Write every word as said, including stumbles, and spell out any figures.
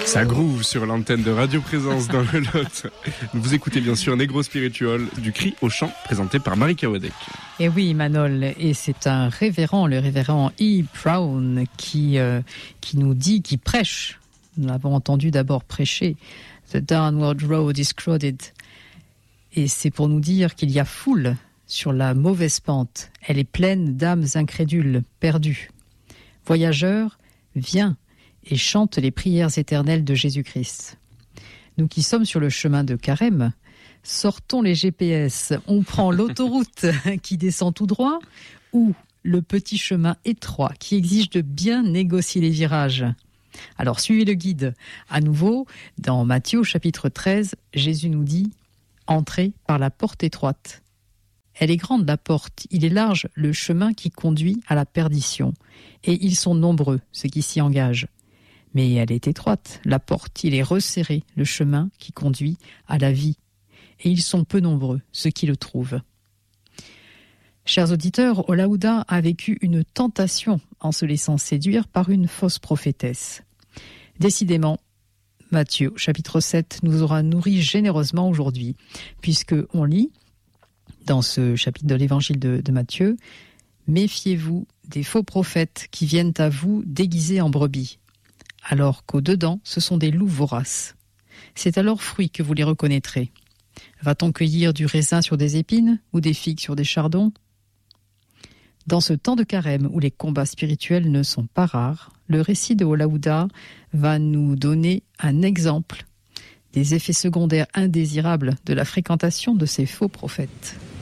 Ça groove sur l'antenne de Radio Présence dans le Lot. Vous écoutez bien sûr Negro Spiritual du cri au chant présenté par Marika Wadek. Et oui, Manol, et c'est un révérend, le révérend E. Brown, qui, euh, qui nous dit, qui prêche. Nous l'avons entendu d'abord prêcher. The downward road is crowded. Et c'est pour nous dire qu'il y a foule sur la mauvaise pente. Elle est pleine d'âmes incrédules, perdues. Voyageurs, viens et chante les prières éternelles de Jésus-Christ. Nous qui sommes sur le chemin de Carême, sortons les G P S. On prend l'autoroute qui descend tout droit ou le petit chemin étroit qui exige de bien négocier les virages. Alors suivez le guide. À nouveau, dans Matthieu chapitre treize, Jésus nous dit « Entrez par la porte étroite ». Elle est grande la porte, il est large le chemin qui conduit à la perdition. Et ils sont nombreux, ceux qui s'y engagent. Mais elle est étroite, la porte, il est resserré, le chemin qui conduit à la vie. Et ils sont peu nombreux, ceux qui le trouvent. Chers auditeurs, Olaouda a vécu une tentation en se laissant séduire par une fausse prophétesse. Décidément, Matthieu, chapitre sept, nous aura nourris généreusement aujourd'hui, puisque on lit, dans ce chapitre de l'évangile de, de Matthieu, « Méfiez-vous des faux prophètes qui viennent à vous déguisés en brebis. » alors qu'au-dedans, ce sont des loups voraces. C'est à leurs fruits que vous les reconnaîtrez. Va-t-on cueillir du raisin sur des épines ou des figues sur des chardons ? Dans ce temps de carême où les combats spirituels ne sont pas rares, le récit de Olaouda va nous donner un exemple des effets secondaires indésirables de la fréquentation de ces faux prophètes.